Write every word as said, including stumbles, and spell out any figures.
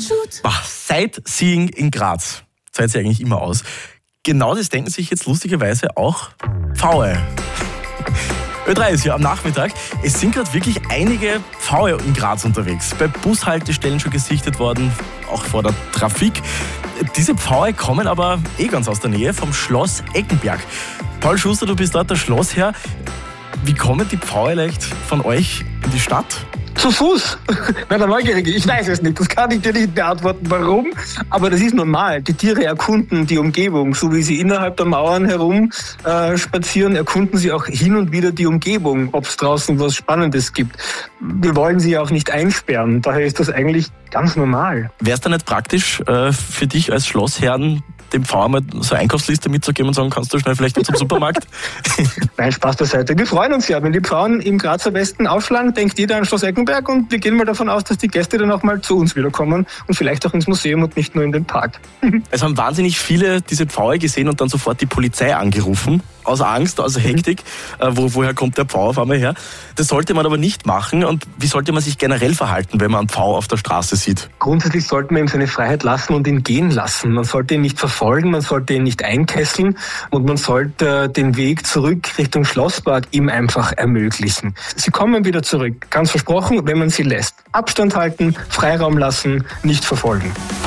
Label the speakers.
Speaker 1: Bah, Sightseeing in Graz zahlt sich eigentlich immer aus. Genau das denken sich jetzt lustigerweise auch Pfaue. Ö drei ist hier am Nachmittag. Es sind gerade wirklich einige Pfaue in Graz unterwegs. Bei Bushaltestellen schon gesichtet worden, auch vor der Trafik. Diese Pfaue kommen aber eh ganz aus der Nähe vom Schloss Eckenberg. Paul Schuster, du bist dort der Schlossherr. Wie kommen die Pfaue leicht von euch in die Stadt?
Speaker 2: Zu Fuß. Na, der Neugierige, ich weiß es nicht. Das kann ich dir nicht beantworten, warum. Aber das ist normal. Die Tiere erkunden die Umgebung. So wie sie innerhalb der Mauern herum äh, spazieren, erkunden sie auch hin und wieder die Umgebung, ob es draußen was Spannendes gibt. Wir wollen sie auch nicht einsperren. Daher ist das eigentlich ganz normal.
Speaker 1: Wäre es dann nicht praktisch äh, für dich als Schlossherrn, dem Pfauer mal so eine Einkaufsliste mitzugeben und sagen, kannst du schnell vielleicht zum Supermarkt?
Speaker 2: Nein, Spaß beiseite. Wir freuen uns ja. Wenn die Pfauen im Grazer Westen aufschlagen, denkt jeder an Schloss Eckenberg und wir gehen mal davon aus, dass die Gäste dann auch mal zu uns wiederkommen und vielleicht auch ins Museum und nicht nur in den Park.
Speaker 1: Es haben wahnsinnig viele diese Pfaue gesehen und dann sofort die Polizei angerufen. Aus Angst, aus Hektik. Äh, wo, woher kommt der Pfau auf einmal her? Das sollte man aber nicht machen. Und wie sollte man sich generell verhalten, wenn man einen Pfau auf der Straße sieht?
Speaker 2: Grundsätzlich sollte man ihm seine Freiheit lassen und ihn gehen lassen. Man sollte ihn nicht verfolgen, man sollte ihn nicht einkesseln und man sollte den Weg zurück Richtung Schlosspark ihm einfach ermöglichen. Sie kommen wieder zurück, ganz versprochen, wenn man sie lässt. Abstand halten, Freiraum lassen, nicht verfolgen.